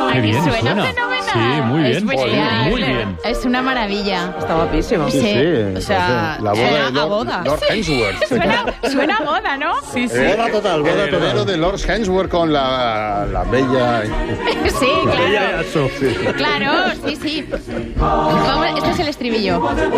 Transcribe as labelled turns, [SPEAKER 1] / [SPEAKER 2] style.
[SPEAKER 1] Qué bien
[SPEAKER 2] suena fenomenal.
[SPEAKER 1] Sí, muy bien.
[SPEAKER 2] Es bestial.
[SPEAKER 1] Muy bien.
[SPEAKER 2] Es una maravilla.
[SPEAKER 3] Está guapísimo.
[SPEAKER 2] Sí.
[SPEAKER 4] Sí,
[SPEAKER 3] O sea,
[SPEAKER 4] la boda
[SPEAKER 3] suena
[SPEAKER 4] de
[SPEAKER 3] a
[SPEAKER 4] Lord,
[SPEAKER 3] boda.
[SPEAKER 4] Lord Hemsworth.
[SPEAKER 2] Suena a boda, ¿no?
[SPEAKER 3] Sí, sí.
[SPEAKER 4] Boda total, boda total. El heredero de Lord Hemsworth con la bella...
[SPEAKER 2] Sí, claro.
[SPEAKER 1] Ella, eso.
[SPEAKER 2] Claro, sí. Vamos, este es el estribillo.